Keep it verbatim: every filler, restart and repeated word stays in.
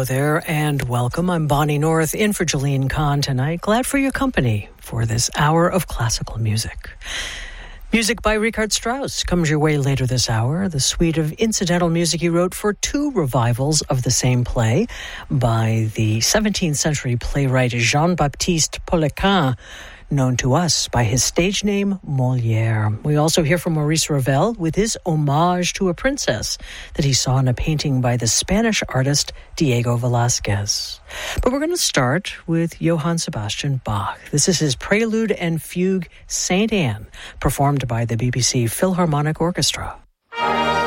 Hello there and welcome. I'm Bonnie North in for Jolene Kahn tonight. Glad for your company for this hour of classical music. Music by Richard Strauss comes your way later this hour. The suite of incidental music he wrote for two revivals of the same play by the seventeenth century playwright Jean-Baptiste Poliquin, known to us by his stage name Molière. We also hear from Maurice Ravel with his homage to a princess that he saw in a painting by the Spanish artist Diego Velázquez. But we're going to start with Johann Sebastian Bach. This is his Prelude and Fugue Saint Anne, performed by the B B C Philharmonic Orchestra.